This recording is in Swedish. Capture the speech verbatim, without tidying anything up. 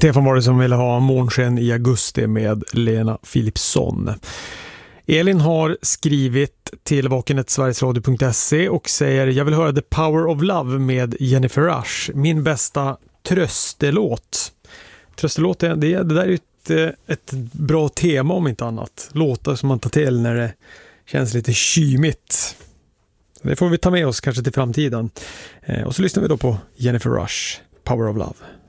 Stefan var det som ville ha Månsken i augusti med Lena Philipsson. Elin har skrivit till vakenet sverigesradio punkt se och säger: jag vill höra The Power of Love med Jennifer Rush, min bästa tröstelåt. Tröstelåt, det, det där är ju ett, ett bra tema om inte annat. Låtar som man tar till när det känns lite kymigt. Det får vi ta med oss kanske till framtiden. Och så lyssnar vi då på Jennifer Rush, Power of Love.